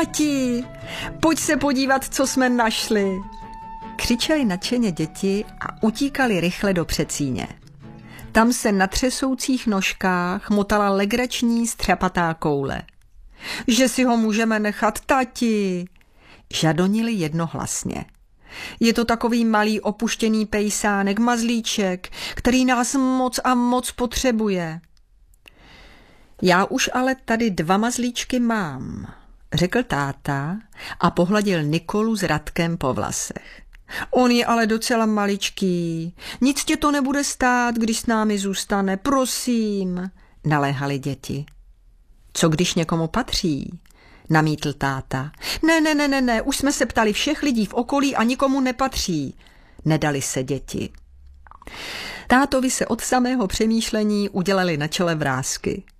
Tati, pojď se podívat, co jsme našli. Křičeli nadšeně děti a utíkali rychle do předsíně. Tam se na třesoucích nožkách motala legrační střapatá koule. Že si ho můžeme nechat, tati, žadonili jednohlasně. Je to takový malý opuštěný pejsánek, mazlíček, který nás moc a moc potřebuje. Já už ale tady 2 mazlíčky mám, řekl táta a pohladil Nikolu s Radkem po vlasech. On je ale docela maličký, nic tě to nebude stát, když s námi zůstane, prosím, naléhali děti. Co když někomu patří? Namítl táta. Ne, už jsme se ptali všech lidí v okolí a nikomu nepatří. Nedali se děti. Tátovi se od samého přemýšlení udělali na čele vrásky.